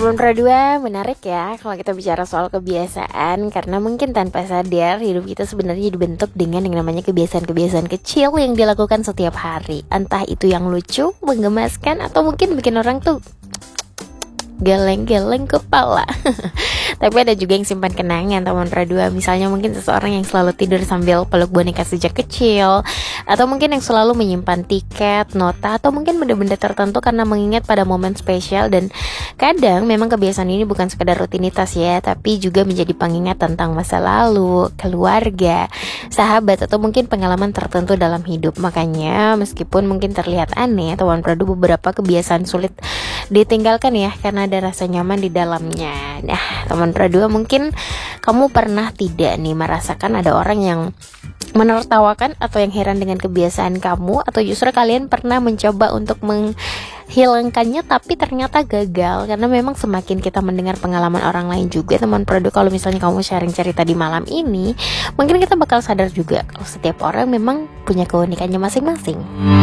Teman Pradua, menarik ya kalau kita bicara soal kebiasaan, karena mungkin tanpa sadar hidup kita sebenarnya dibentuk dengan yang namanya kebiasaan-kebiasaan kecil yang dilakukan setiap hari. Entah itu yang lucu, menggemaskan, atau mungkin bikin orang tuh geleng-geleng kepala. Tapi ada juga yang simpan kenangan teman Pradua. Misalnya mungkin seseorang yang selalu tidur sambil peluk boneka sejak kecil, atau mungkin yang selalu menyimpan tiket, nota, atau mungkin benda-benda tertentu karena mengingat pada momen spesial. Dan kadang memang kebiasaan ini bukan sekedar rutinitas ya, tapi juga menjadi pengingat tentang masa lalu, keluarga, sahabat, atau mungkin pengalaman tertentu dalam hidup. Makanya meskipun mungkin terlihat aneh, teman Pradua, beberapa kebiasaan sulit ditinggalkan ya, karena ada rasa nyaman di dalamnya. Nah, teman Pradua, mungkin kamu pernah tidak nih merasakan ada orang yang menertawakan atau yang heran dengan kebiasaan kamu, atau justru kalian pernah mencoba untuk menghilangkannya tapi ternyata gagal? Karena memang semakin kita mendengar pengalaman orang lain juga, teman Pradua, kalau misalnya kamu sharing cerita di malam ini, mungkin kita bakal sadar juga kalau setiap orang memang punya keunikannya masing-masing.